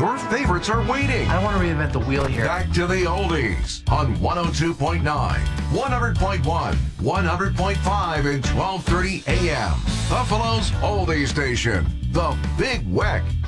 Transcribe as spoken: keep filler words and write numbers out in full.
Your favorites are waiting. I don't want to reinvent the wheel here. Back to the oldies on one oh two point nine, one hundred point one, one hundred point five, and twelve thirty A M. Buffalo's oldie station, The Big Weck.